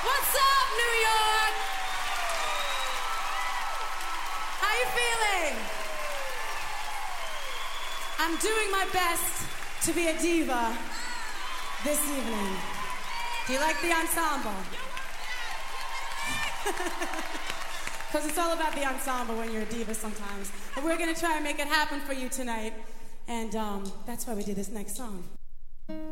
What's up, New York? How you feeling? I'm doing my best to be a diva this evening. Do you like the ensemble? Because it's all about the ensemble when you're a diva sometimes. But we're going to try and make it happen for you tonight. And that's why we did this next song.